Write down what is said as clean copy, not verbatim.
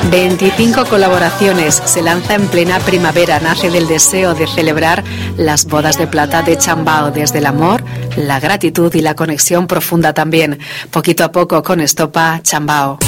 25 colaboraciones, se lanza en plena primavera, nace del deseo de celebrar las bodas de plata de Chambao, desde el amor, la gratitud y la conexión profunda también. Poquito a poco con Estopa Chambao.